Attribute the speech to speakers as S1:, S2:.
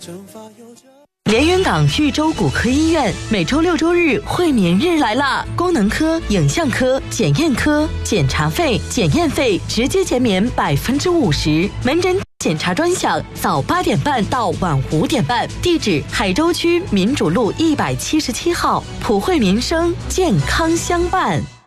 S1: 连云港豫州骨科医院每周6、周日会眠日来啦！功能科、影像科、检验科，检查费、检验费直接减免50%，门诊检查专享，早8点半到晚5点半。地址：海州区民主路177号，普惠民生，健康相伴。